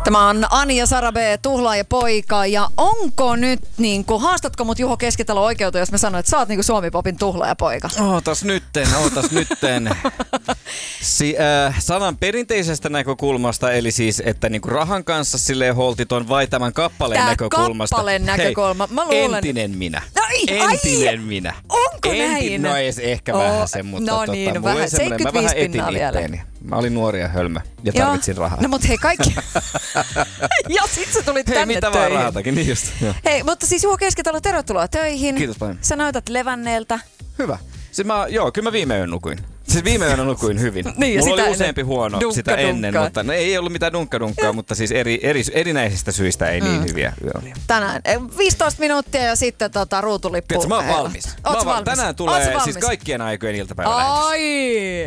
Tämä on Ani ja Sara B, Tuhlaaja poika. Ja onko nyt, haastatko mut Juho Keskitalo oikeuteen, jos mä sanon, että sä oot Suomi-popin Tuhlaaja poika? Ootas nytten. Sanan perinteisestä näkökulmasta, eli siis, että rahan kanssa silleen holtiton vai tämän kappaleen näkökulmasta? Kappaleen näkökulma. Mä luulen... Entinen minä. Entinen minä. Onko näin? No ei ehkä vähän sen, mutta no niin, vähän. 75 pinnaa vielä. Mä olin nuori ja hölmö ja tarvitsin rahaa. No mut hei kaikki. Ja sit sä tulit tänne mitä töihin. Vaan rahatakin, niin just. Jo. Hei, mutta siis Juho Keskitalo, tervetuloa töihin. Kiitos paljon. Sä näytät levänneeltä. Hyvä. Kyllä mä viime yön nukuin. Siis viime yönä nukuin hyvin. Niin, mulla oli useampi huono sitä ennen, mutta no, ei ollut mitään dunkka, mutta siis erinäisistä syistä ei niin hyviä yöunia. Tänään 15 minuuttia ja sitten ruutulippu. Tiedätkö, mä oon valmis. Oot valmis? Tänään tulee siis kaikkien aikojen iltapäivälähetys. Ai!